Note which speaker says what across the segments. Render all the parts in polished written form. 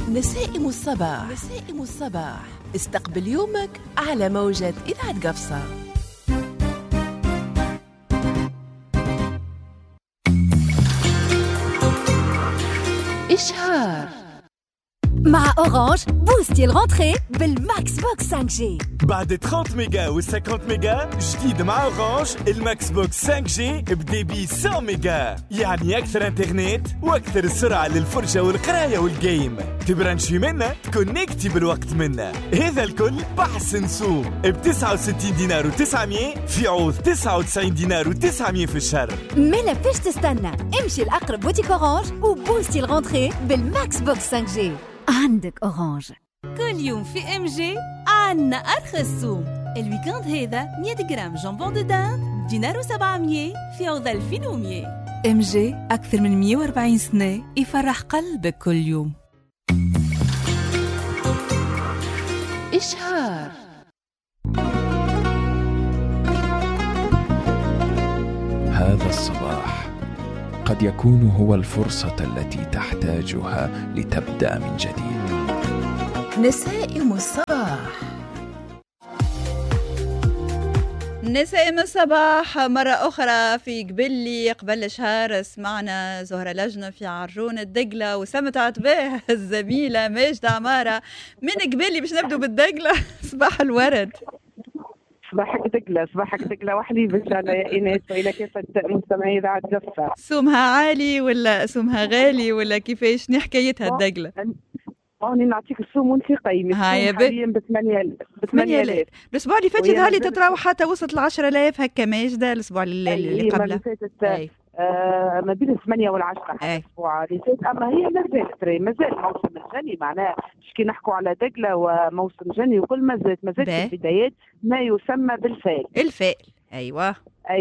Speaker 1: نسائم الصباح. نسائم الصباح، استقبل يومك على موجة إذاعة قفصة. إشهار.
Speaker 2: مع أورانج بوستي الغونتري بالماكس بوكس 5G.
Speaker 3: بعد 30 ميجا و 50 ميجا جديد مع أورانج الماكس بوكس 5G بديبي 100 ميجا، يعني أكثر انترنت وأكثر سرعة للفرجة والقراية والجيم. تبرانشي منا تكونيكتي بالوقت منا. هذا الكل بحسن سوم ب 69 دينار و900 في عوض 99 دينار و900 في الشهر.
Speaker 2: مالا فيش تستنى، امشي لأقرب بوتيك أورانج وبوستي الغونتري بالماكس بوكس 5G. عندك أورانج.
Speaker 4: كل يوم في ام جي عنا أرخص سوم. الويكاند هذا 100 جرام جامبون دو دان دينار و700 في عوض 2100. ام جي أكثر من 140 سنة يفرح قلبك كل يوم.
Speaker 1: إشهار.
Speaker 5: هذا الصباح قد يكون هو الفرصة التي تحتاجها لتبدأ من جديد.
Speaker 1: نسائم الصباح.
Speaker 6: نسائم الصباح مرة أخرى. في قبل شهر سمعنا زهرة لجنة في عرجون الدقلة وسمتعت به الزميلة ماجدة عمارة. من قبلي باش نبدو بالدقلة. صباح الورد.
Speaker 7: صباحك دقلة وحدي بالجنة يا إيناس وإلى كافة مستمعي إذاعة قفصة.
Speaker 6: سومها عالي ولا سومها غالي ولا كيفاش حكايتها الدقلة؟
Speaker 7: أنا نعطيك السوم وانت قيمي.
Speaker 6: هاي
Speaker 7: حاليا ب 8000.
Speaker 6: الأسبوع اللي فات هذه تتراوح حتى وصلت 10,000 هكا ماجدة. الأسبوع اللي قبله
Speaker 7: اللي فاتت ما بين 8 و10 الأسبوع اللي فات. أما هي مازال موسم الجني، معناها كي نحكوا على دقلة وموسم جني وكل مازال في البدايات ما يسمى بالفائل.
Speaker 6: أيوة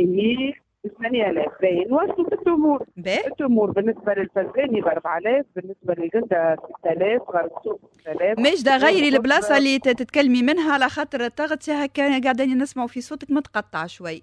Speaker 7: 8000 باين. وصلت التمور بالنسبة للفزاني ب 4000، بالنسبة للجندة 6000، غرسوق 6000.
Speaker 6: ماجدة غيري البلاصة اللي تتكلمي منها على خاطر التغطية هكا قاعدين نسمعوا في صوتك متقطع شوي.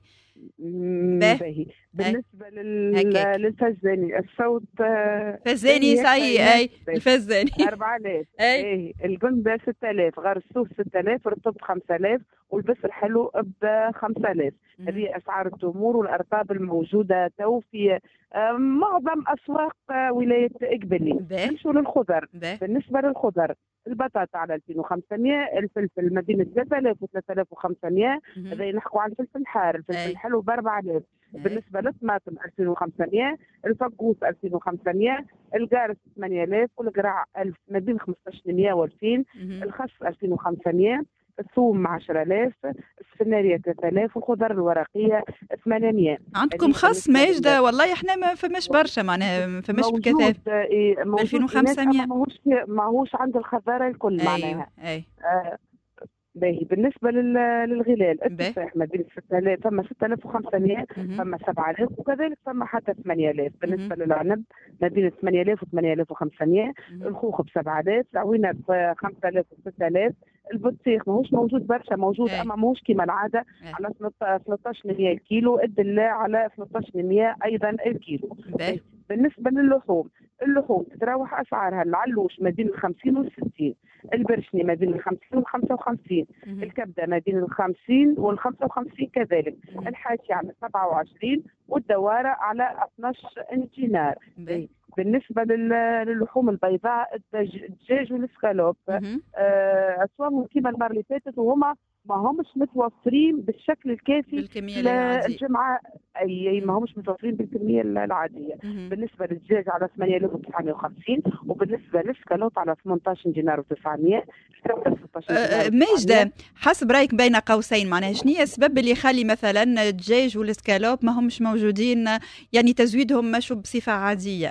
Speaker 7: باهي. بالنسبة للفزاني الصوت
Speaker 6: فزاني صحيح. الفزاني
Speaker 7: 4000. الجندة 6000، غرسوق 6000، رطب 5000، والبس الحلو ب 5000. هذه أسعار التمور والأرطاب الموجودة تو في معظم أسواق ولاية قبلي. نمشوا للخضر. بالنسبة للخضر البطاطا على 2500، الفلفل ما بين 3000 و 3500. هذا نحكوا على الفلفل الحار. الفلفل الحلو ب 4000. بالنسبة للطماطم 2500، الفقوس 2500، القارص 8000، والقراع 1000 ما بين 1500 و 2000، الخس 2500، الثوم 10,000، السفنارية 3000، والخضر الورقية 800.
Speaker 6: عندكم خص ماجدة؟ والله احنا ما فماش برشا، معناها ما فماش بكثافة. 2500
Speaker 7: ماهوش عند الخضار الكل معناها. باهي. بالنسبة للغلال التفاح ما بين 6000، فما 6500، فما 7000، وكذلك فما حتى 8000. بالنسبة للعنب ما بين 8000 و 8500، الخوخ ب 7000، العوينة ب 5000 و 6000، البطيخ ماهوش موجود برشا، موجود أما ماهوش كيما العادة على 1300 الكيلو، الدلة على 1300 أيضا الكيلو. بالنسبة للحوم تتراوح أسعارها العلوش ما بين 50 و 60، البرشني ما بين 50 و 55، الكبدة ما بين 50 و 55 كذلك، الحاشي على 27، والدوارة على 12 دينار. بالنسبة للحوم البيضاء الدجاج والسكالوب أسواقهم كيما المرة اللي فاتت، وهما ما همش متوفرين بالشكل الكافي الجمعة. ما همش متوفرين بالكمية العادية. بالنسبة للدجاج على 8950، وبالنسبة للسكالوب على 18 دينار و900.
Speaker 6: ماجدة، حسب رأيك بين قوسين، معناها شنو هي السبب اللي يخلي مثلا الدجاج والسكالوب ما همش موجودين، يعني تزويدهم مش بصفة عادية؟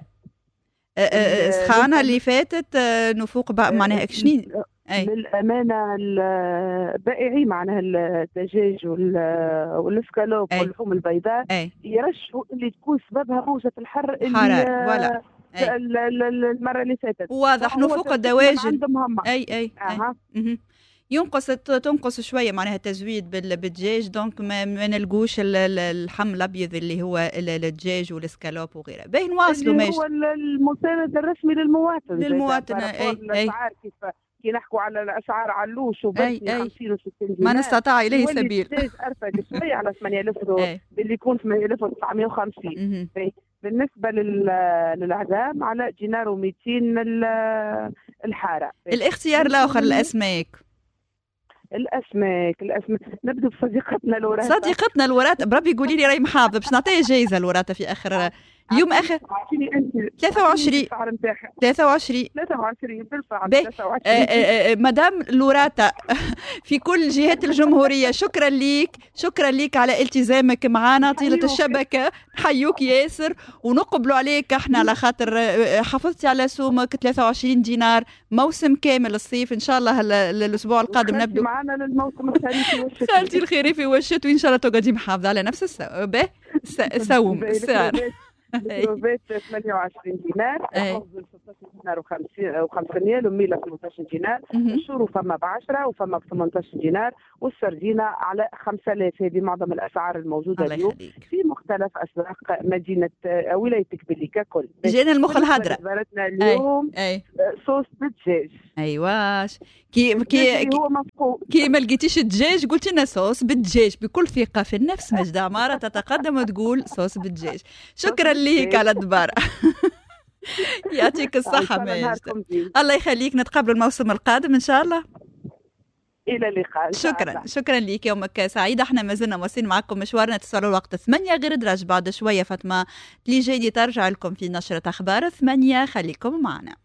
Speaker 6: سخانة اللي فاتت نفوق معناها شنو؟
Speaker 7: للأمانة البائعين معناها الدجاج والسكالوب واللحوم البيضاء يرشحوا اللي تكون سببها موجة الحر اللي المرة اللي فاتت.
Speaker 6: واضح نفوق الدواجن.
Speaker 7: عندهم هم.
Speaker 6: تنقص شويه معناها تزويد بالدجاج، دونك ما نلقوش اللحم الابيض اللي هو الدجاج والسكالوب وغيره. باهي نواصلوا ماشي.
Speaker 7: هو المساند الرسمي للمواطن
Speaker 6: الاسعار
Speaker 7: كي نحكوا على الاسعار علوش وبس 50 و 60 دينار
Speaker 6: ما نستطاع اليه سبيل.
Speaker 7: الدجاج ارفق شويه على 8000 باللي يكون 8950. بالنسبه للعظام على دينار و200 الحاره.
Speaker 6: الاختيار الاخر الاسماك
Speaker 7: نبدو بصديقتنا الوراثه.
Speaker 6: صديقتنا الوراثه بربي قولي لي راهي محافظه باش نعطيها جايزه الوراثه في اخر اليوم اخر 23
Speaker 7: بالفعل.
Speaker 6: مدام لوراتا في كل جهات الجمهورية، شكرا ليك على التزامك معنا طيلة الشبكة. نحيوك ياسر ونقبلوا عليك احنا على خاطر حافظتي على سومك. 23 دينار موسم كامل الصيف ان شاء الله. الاسبوع القادم نبدو
Speaker 7: معنا للموسم الخريفي والشتوي.
Speaker 6: خالتي الخريفي والشتوي ان شاء الله تقعدي محافظة على نفس السوم السعر.
Speaker 7: الكروفات 28 دينار، الخبز 16 دينار و50 ريال، وميلة 18 دينار، الشورو فما ب10 وفما ب18 دينار، والسردينة على 5000. هذه معظم الأسعار الموجودة اليوم في مختلف أسواق مدينة ولاية قبلي ككل.
Speaker 6: جينا المخ الهدرة
Speaker 7: زارتنا اليوم صوص بالدجاج.
Speaker 6: ايواش كي ما لقيتيش الدجاج قلتي لنا صوص بالدجاج بكل ثقة في النفس. مجدة عمارة تتقدم وتقول صوص بالدجاج. شكرا ليك على الدبارة. يعطيك الصحة مجدة. الله يخليك، نتقابل الموسم القادم إن شاء الله.
Speaker 7: إلى اللقاء.
Speaker 6: شكرا ليك، يومك سعيد. احنا ما زلنا مواصلين معكم مشوارنا. تصلوا الوقت 8 غير درج. بعد شوية فاطمة تليجيني ترجع لكم في نشرة أخبار 8. خليكم معنا.